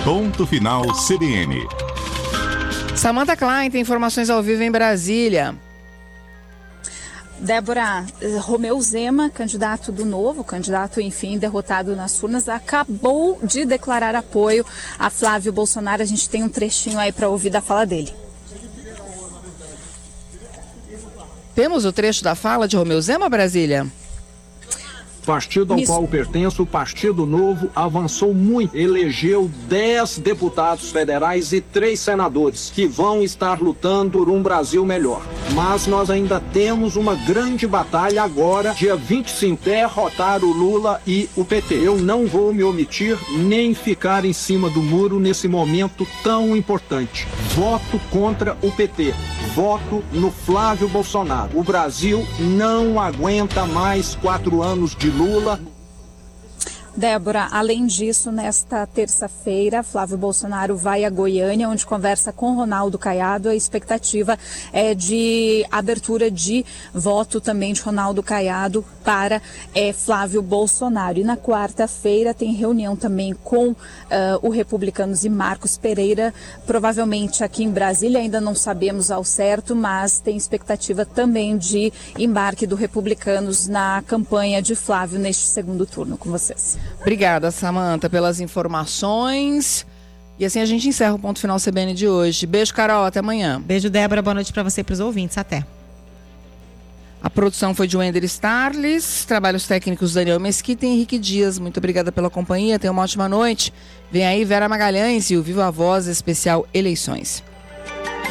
Ponto Final CBN. Samantha Klein tem informações ao vivo em Brasília. Débora, Romeu Zema, candidato do Novo, candidato, enfim, derrotado nas urnas, acabou de declarar apoio a Flávio Bolsonaro. A gente tem um trechinho aí para ouvir da fala dele. Temos o trecho da fala de Romeu Zema, Brasília? Partido ao qual pertenço, o Partido Novo, avançou muito. Elegeu 10 deputados federais e 3 senadores que vão estar lutando por um Brasil melhor. Mas nós ainda temos uma grande batalha agora, dia 25, derrotar o Lula e o PT. Eu não vou me omitir nem ficar em cima do muro nesse momento tão importante. Voto contra o PT. Voto no Flávio Bolsonaro. O Brasil não aguenta mais 4 anos de Lula. Débora, além disso, nesta terça-feira, Flávio Bolsonaro vai a Goiânia, onde conversa com Ronaldo Caiado. A expectativa é de abertura de voto também de Ronaldo Caiado para Flávio Bolsonaro. E na quarta-feira tem reunião também com o Republicanos e Marcos Pereira, provavelmente aqui em Brasília, ainda não sabemos ao certo, mas tem expectativa também de embarque do Republicanos na campanha de Flávio neste segundo turno. Com vocês. Obrigada, Samantha, pelas informações. E assim a gente encerra o Ponto Final CBN de hoje. Beijo, Carol, até amanhã. Beijo, Débora, boa noite para você e para os ouvintes, até. A produção foi de Wender Starles, trabalhos técnicos Daniel Mesquita e Henrique Dias. Muito obrigada pela companhia, tenha uma ótima noite. Vem aí Vera Magalhães e o Viva a Voz especial Eleições.